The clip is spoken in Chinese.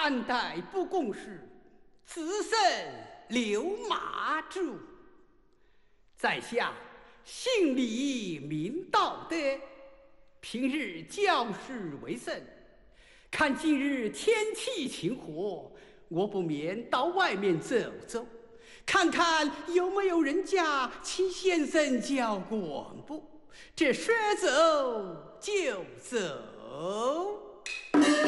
善待不公事，自身留马主。在下信礼明道德，平日教事为甚。看今日天气晴和，我不免到外面走走，看看有没有人家请先生教广播。这说走就走。